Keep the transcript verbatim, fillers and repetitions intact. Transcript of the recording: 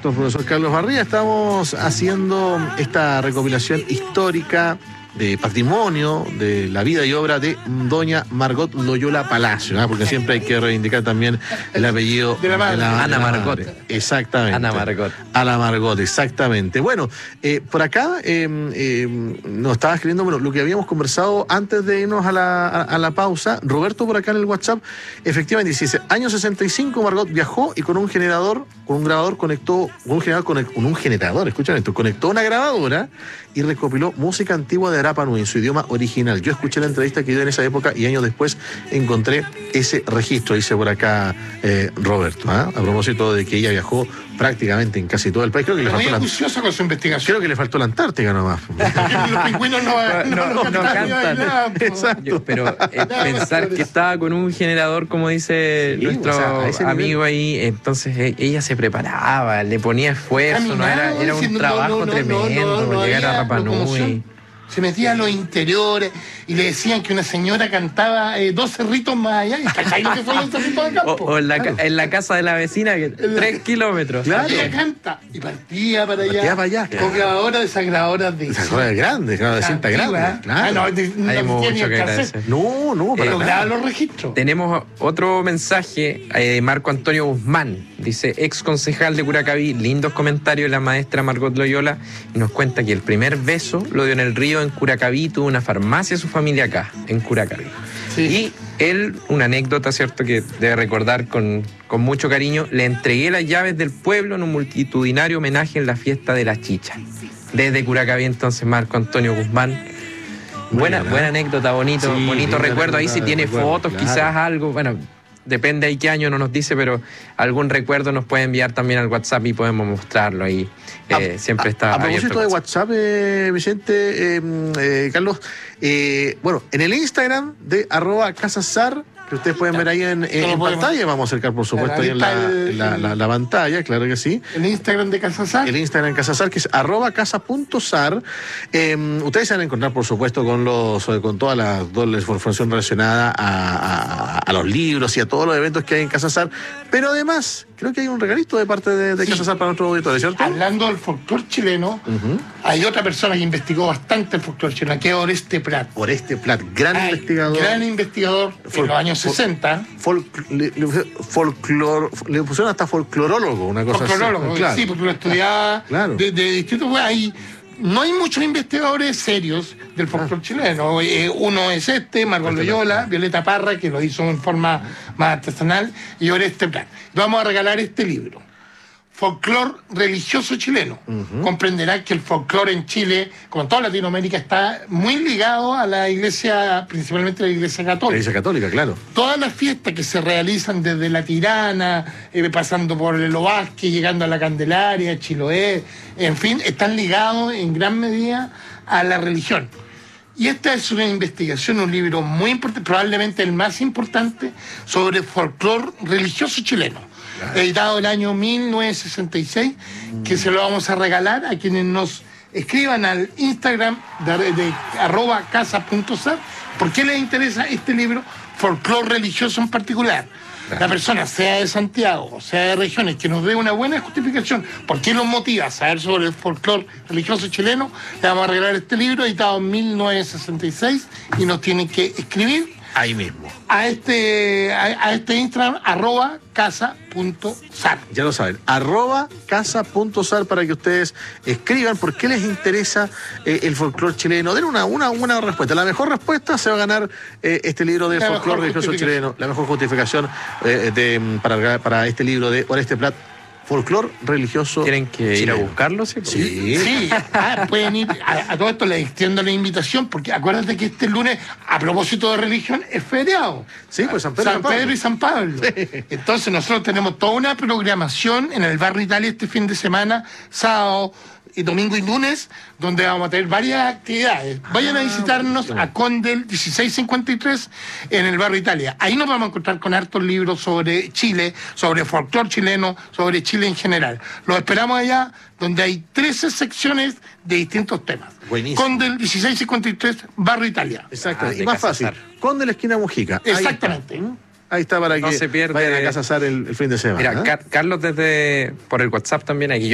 Exacto, profesor Carlos Barría. Estamos haciendo esta recopilación histórica de patrimonio de la vida y obra de doña Margot Loyola Palacio, ¿eh? Porque siempre hay que reivindicar también el apellido de la madre, de la, Ana de la Margot. madre. Exactamente. Ana Margot. Ana Margot, exactamente. Bueno, eh, por acá eh, eh, nos estaba escribiendo, bueno, lo que habíamos conversado antes de irnos a la, a, a la pausa. Roberto por acá en el WhatsApp, efectivamente, dice, año sesenta y cinco Margot viajó y con un generador, con un grabador conectó, con un generador, conect, con un generador, escuchan esto, conectó una grabadora y recopiló música antigua de Rapa Nui en su idioma original. Yo escuché la entrevista que dio en esa época y años después encontré ese registro, dice por acá eh, Roberto, ¿eh? A propósito de que ella viajó prácticamente en casi todo el país. Creo que le Muy faltó la, acuciosa con su investigación. creo que le faltó la Antártica nomás. Los pingüinos no, no, No, no, no cantan. cantan. Nada, po. Exacto. Yo- pero eh, pensar que estaba con un generador, como dice Sí, nuestro o sea, a ese amigo ahí, entonces eh, ella se preparaba, le ponía esfuerzo, no era, Caminaba, era un diciendo, trabajo no, no, no, tremendo no, no llegar a había Rapa Nui. locomoción. Se metía a los interiores y le decían que una señora cantaba eh, dos cerritos más allá. ¿Y cachai lo que fue los cerritos de O, campo? o en, la, Claro. ca- en la casa de la vecina, que la- tres kilómetros. Claro. Ella canta y partía para allá. Partía para allá. Con grabadoras de esas grabadoras de Esas cosas grandes, claro, de cinta grande. Ah, Claro. no, de- no Hay existía mucho ni el que cassette, agradecer. No, no, para pero nada. graba los registros. Tenemos otro mensaje eh, de Marco Antonio Guzmán. Dice, ex concejal de Curacaví, lindos comentarios de la maestra Margot Loyola, y nos cuenta que el primer beso lo dio en el río en Curacaví, tuvo una farmacia su familia acá, en Curacaví. Sí. Y él, una anécdota, ¿cierto?, que debe recordar con, con mucho cariño, le entregué las llaves del pueblo en un multitudinario homenaje en la fiesta de la chicha. Desde Curacaví, entonces, Marco Antonio Guzmán. Buena, Buena. buena anécdota, bonito, Sí, bonito linda recuerdo. Ahí anécdota, si tiene recuerdo, fotos, claro. quizás algo, bueno, depende ahí qué año no nos dice, pero algún recuerdo nos puede enviar también al WhatsApp y podemos mostrarlo ahí. Eh, A- siempre a- está A, abierto propósito de el WhatsApp, eh, Vicente, eh, eh, Carlos, eh, bueno, en el Instagram de arroba casasar, que ustedes pueden ver ahí en, en- Solo en podemos- pantalla, vamos a acercar por supuesto ahí Ahí en la, está el- en la- la- la pantalla, claro que sí. El Instagram de Casasar. El Instagram Casasar, que es arroba casa.sar. Eh, ustedes se van a encontrar, por supuesto, con los con toda la, toda la información relacionada a, a- a los libros y a todos los eventos que hay en Casasar. Pero además, creo que hay un regalito de parte de, de Sí. Casasar para nuestro auditorio, ¿cierto? Hablando del folclore chileno, Ujú. hay otra persona que investigó bastante el folclore chileno, que es Oreste Prat. Oreste Plat, gran Ay, investigador. Gran investigador Fol- en los años fol- sesenta. Folk- le, le, folclor- le pusieron hasta folclorólogo, una cosa Folclorólogo, así. Claro. sí, porque lo estudiaba Claro. de, de distintos lugares. Hay- No hay muchos investigadores serios del folclore chileno. Eh, uno es este, Margot Este, Loyola, claro. Violeta Parra, que lo hizo en forma más artesanal, y Oreste Prat. Vamos a regalar este libro. Folclor religioso chileno. Comprenderá que el folclore en Chile, como en toda Latinoamérica, está muy ligado a la iglesia, principalmente a la iglesia La católica. Iglesia Católica, claro. Todas las fiestas que se realizan desde La Tirana, eh, pasando por el Ovalle, llegando a la Candelaria, Chiloé, en fin, están ligados en gran medida a la religión. Y esta es una investigación, un libro muy importante, probablemente el más importante, sobre folclore religioso chileno. Editado el año mil novecientos sesenta y seis, que se lo vamos a regalar a quienes nos escriban al Instagram de, de arroba casa.sar. ¿Por qué les interesa este libro? Folclore religioso en particular. La persona, sea de Santiago, sea de regiones, que nos dé una buena justificación, ¿por qué nos motiva a saber sobre el folclore religioso chileno? Le vamos a regalar este libro, editado en mil novecientos sesenta y seis, y nos tienen que escribir Ahí mismo. a este, a, a este Instagram, arroba casa.sar. Ya lo saben, arroba casa.sar para que ustedes escriban por qué les interesa eh, el folclore chileno. Den una, una, una respuesta. La mejor respuesta se va a ganar eh, este libro de La folclore mejor religioso justificación. chileno. La mejor justificación eh, de, para, para este libro de Oreste Plat, folclore religioso Tienen que ir a chileno. buscarlo, ¿sí? Sí. Sí, ah, pueden ir. A, a todo esto les extiendo la invitación, porque acuérdate que este lunes, a propósito de religión, es feriado. Sí, pues San Pedro y San San Pablo. Pedro y San Pablo. Entonces nosotros tenemos toda una programación en el Barrio Italia este fin de semana, sábado y domingo y lunes, donde vamos a tener varias actividades. Vayan a visitarnos a Condel dieciséis cincuenta y tres en el Barrio Italia. Ahí nos vamos a encontrar con hartos libros sobre Chile, sobre folclore chileno, sobre Chile en general. Los esperamos allá, donde hay trece secciones de distintos temas. Buenísimo. Condel dieciséis cincuenta y tres, Barrio Italia. Exacto. Ah, y de más Casasar. fácil, con de la esquina Mujica. Ahí está. Exactamente. Ahí está para No que se pierde. vayan a Casasar el, el fin de semana. Mira, ¿eh? Car- Carlos desde por el WhatsApp también aquí.